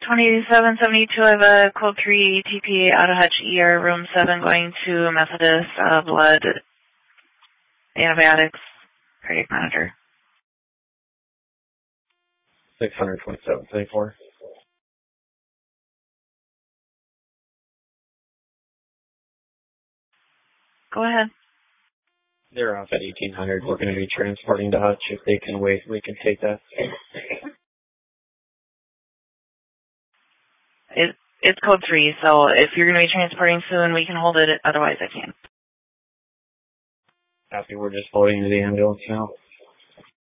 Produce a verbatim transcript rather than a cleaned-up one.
twenty-seven seventy-two, I have a code three T P A out of Hutch E R, room seven, going to Methodist, uh, blood, antibiotics, cardiac monitor. six twenty-seven twenty-four. Go ahead. They're off at eighteen hundred. We're going to be transporting to Hutch. If they can wait, we can take that. It, it's code three, so if you're going to be transporting soon, we can hold it. Otherwise, I can't. Happy, we're just loading into the ambulance now.